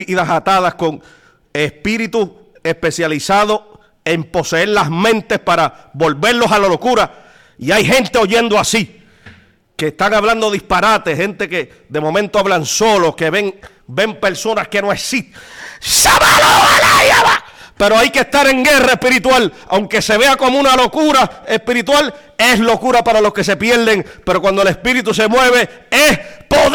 atadas con espíritus especializados en poseer las mentes para volverlos a la locura. Y hay gente oyendo así, que están hablando disparates, gente que de momento hablan solos, que ven personas que no existen. Pero hay que estar en guerra espiritual. Aunque se vea como una locura espiritual, es locura para los que se pierden. Pero cuando el espíritu se mueve, es poder.